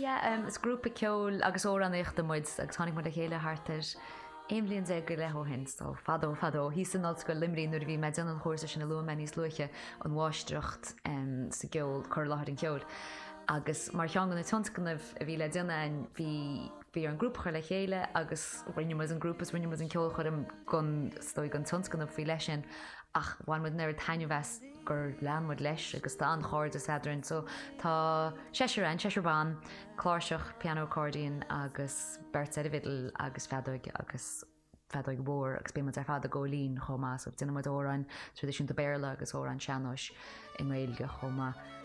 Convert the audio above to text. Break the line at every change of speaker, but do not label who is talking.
is grúpa ceol agus ó an écht muid agus tháinig mar a chéile hartar. Éimlíonn é go leth hinstal fadó hí san ná go limrín nuair bhí meid an chósa sin na lu me níos luiche an bháisteocht sa geol chur láthir an ceol. Agus mar teangan na tunscanmh a bhí le déine bhí an grúp chuir le chéile agus rinne an grúpas rinne an ceol chum gon stoi an tunscanmh bhí lei sin ach bhain mud neir taine bheits gur leanmud leis agus tá an cháir a sadrin so tá Seisirbán, chláirseach piano accordion agus Bert Sedvidal agus fedóig mhór agus bíime ar fad a ggólín chomá so duine óráin tradiisiún do béla agus órán seanóis i méilge chomá.